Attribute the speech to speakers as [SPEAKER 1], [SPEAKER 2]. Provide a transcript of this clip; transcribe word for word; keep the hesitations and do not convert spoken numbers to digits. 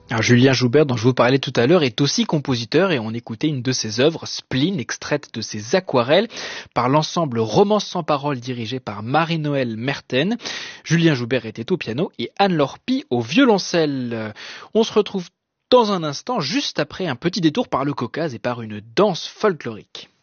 [SPEAKER 1] Alors Julien Joubert, dont je vous parlais tout à l'heure, est aussi compositeur et on écoutait une de ses œuvres, Spleen, extraite de ses aquarelles par l'ensemble Romance sans parole dirigé par Marie-Noëlle Merten. Julien Joubert était au piano et Anne-Laure Pie au violoncelle. On se retrouve dans un instant, juste après un petit détour par le Caucase et par une danse folklorique.